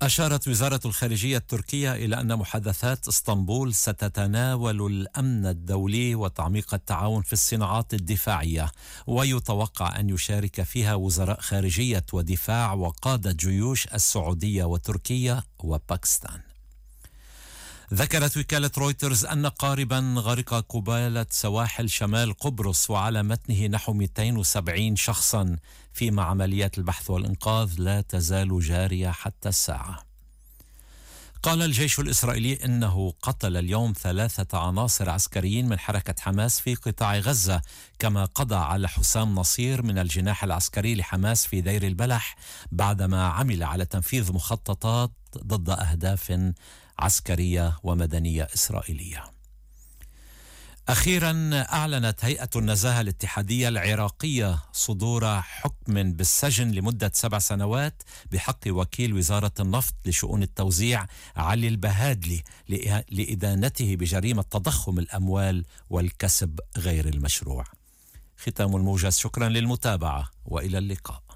أشارت وزارة الخارجية التركية إلى أن محادثات اسطنبول ستتناول الأمن الدولي وتعميق التعاون في الصناعات الدفاعية، ويتوقع أن يشارك فيها وزراء خارجية ودفاع وقادة جيوش السعودية وتركيا وباكستان. ذكرت وكالة رويترز أن قاربا غرق قبالة سواحل شمال قبرص وعلى متنه نحو 270 شخصا، فيما عمليات البحث والإنقاذ لا تزال جارية حتى الساعة. قال الجيش الإسرائيلي إنه قتل اليوم 3 عناصر عسكريين من حركة حماس في قطاع غزة، كما قضى على حسام نصير من الجناح العسكري لحماس في دير البلح بعدما عمل على تنفيذ مخططات ضد أهداف عسكرية ومدنية إسرائيلية. أخيرا أعلنت هيئة النزاهة الاتحادية العراقية صدور حكم بالسجن لمدة 7 سنوات بحق وكيل وزارة النفط لشؤون التوزيع علي البهادلي لإدانته بجريمة تضخم الأموال والكسب غير المشروع. ختام الموجز، شكرا للمتابعة وإلى اللقاء.